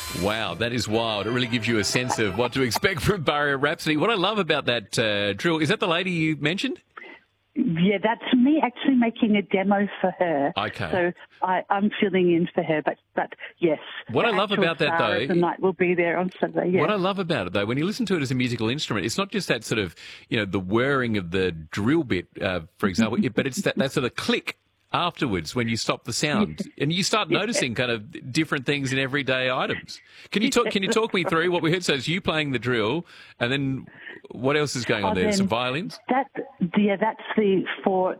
Wow, that is wild. It really gives you a sense of what to expect from Borough Rhapsody. What I love about that drill, is that the lady you mentioned? Yeah, that's me actually making a demo for her. Okay. So I'm filling in for her, but yes. What I love about that, though, the night will be there on Sunday. Yeah. What I love about it, though, when you listen to it as a musical instrument, it's not just that sort of, the whirring of the drill bit, for example, but it's that sort of click afterwards when you stop the sound, and you start noticing kind of different things in everyday items. Can you talk me through what we heard? So it's you playing the drill, and then what else is going on there? Some violins? That's the four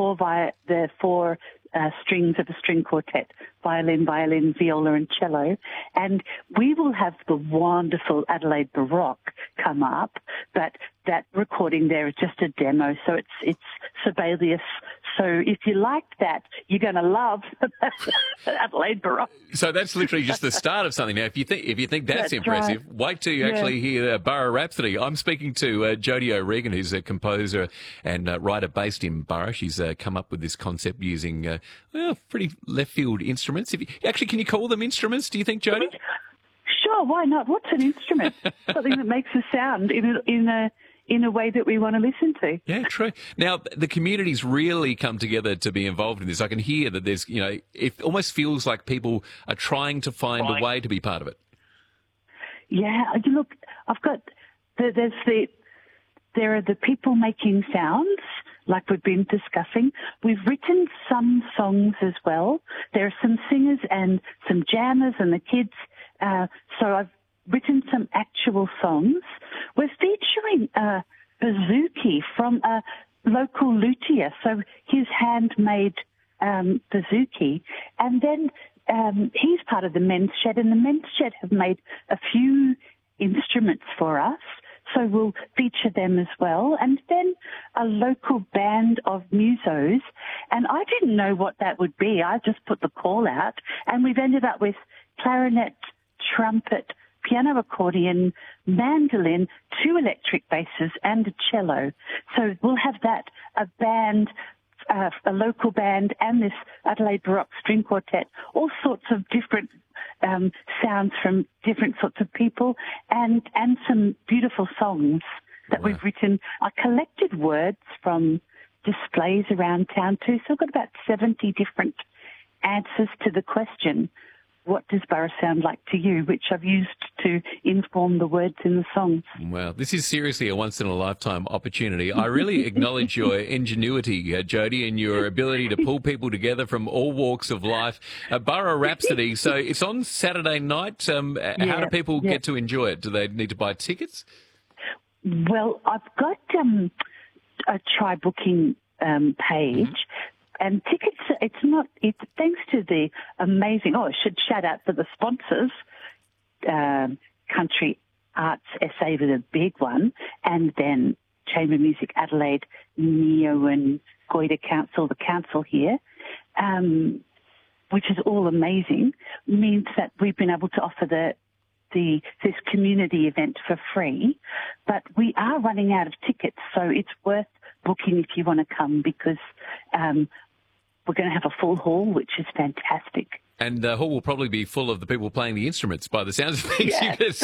strings of a string quartet: violin, viola, and cello. And we will have the wonderful Adelaide Baroque come up, but that recording there is just a demo, so it's Sibelius. So if you like that, you're going to love Adelaide Baroque. So that's literally just the start of something. Now, if you think that's impressive, right, wait till you actually hear Borough Rhapsody. I'm speaking to Jody O'Regan, who's a composer and writer based in Borough. She's come up with this concept using pretty left field instruments. Can you call them instruments? Do you think, Jody? Sure, why not? What's an instrument? Something that makes a sound in a way that we want to listen to. Yeah, true. Now, the community's really come together to be involved in this. I can hear that there's, it almost feels like people are trying to find a way to be part of it. Yeah, look, there are the people making sounds, like we've been discussing. We've written some songs as well. There are some singers and some jammers and the kids. So I've written some actual songs. We're featuring Bouzouki from a local luthier, so his handmade bouzouki. And then he's part of the Men's Shed, and the Men's Shed have made a few instruments for us, so we'll feature them as well. And then a local band of musos, and I didn't know what that would be. I just put the call out, and we've ended up with clarinet, trumpet, piano, accordion, mandolin, 2 electric basses, and a cello. So we'll have a band, a local band, and this Adelaide Baroque string quartet, all sorts of different sounds from different sorts of people, and some beautiful songs that we've written. I collected words from displays around town too, so I've got about 70 different answers to the question, what does Borough sound like to you, which I've used to inform the words in the songs. Wow, this is seriously a once-in-a-lifetime opportunity. I really acknowledge your ingenuity, Jody, and your ability to pull people together from all walks of life. Borough Rhapsody, so it's on Saturday night. How do people get to enjoy it? Do they need to buy tickets? Well, I've got a try booking page. And tickets, it's thanks to the amazing, I should shout out for the sponsors, Country Arts SA was a big one, and then Chamber Music Adelaide, Neo and Goyder Council, the council here, which is all amazing, means that we've been able to offer this community event for free, but we are running out of tickets, so it's worth booking if you want to come, because we're going to have a full hall, which is fantastic. And the hall will probably be full of the people playing the instruments by the sounds of things. Yeah.